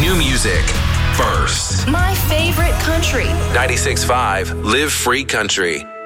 New music first. My favorite country. 96.5 Live Free Country.